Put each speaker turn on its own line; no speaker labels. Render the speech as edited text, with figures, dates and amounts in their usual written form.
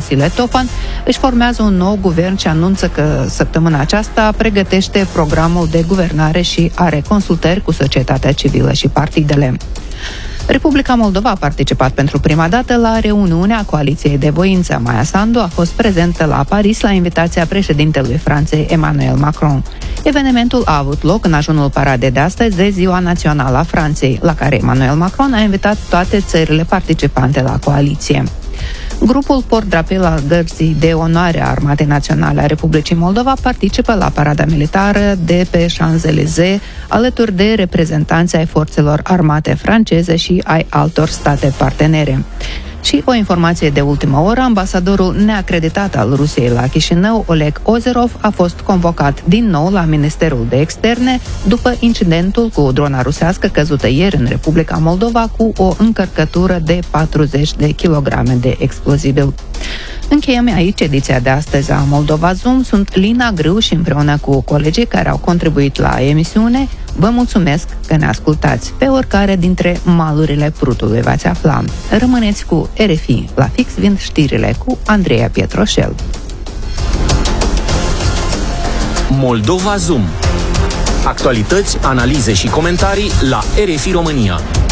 Vasile Topan își formează un nou guvern și anunță că săptămâna aceasta pregătește programul de guvernare și are consultări cu societatea civilă și partidele. Republica Moldova a participat pentru prima dată la reuniunea Coaliției de Voință. Maia Sandu a fost prezentă la Paris la invitația președintelui Franței Emmanuel Macron. Evenimentul a avut loc în ajunul paradei de astăzi de Ziua Națională a Franței, la care Emmanuel Macron a invitat toate țările participante la coaliție. Grupul port-drapel al Gărzii de Onoare a Armatei Naționale a Republicii Moldova participă la parada militară de pe Champs-Élysées, alături de reprezentanții ai forțelor armate franceze și ai altor state partenere. Și o informație de ultimă oră, ambasadorul neacreditat al Rusiei la Chișinău, Oleg Ozerov, a fost convocat din nou la Ministerul de Externe după incidentul cu drona rusească căzută ieri în Republica Moldova cu o încărcătură de 40 de kilograme de explozibil. Încheiem aici ediția de astăzi a Moldova Zoom. Sunt Lina Grâu și împreună cu colegii care au contribuit la emisiune, vă mulțumesc că ne ascultați. Pe oricare dintre malurile Prutului v-ați afla. Rămâneți cu RFI. La fix vin știrile cu Andreea Pietroșel.
Moldova Zoom. Actualități, analize și comentarii la RFI România.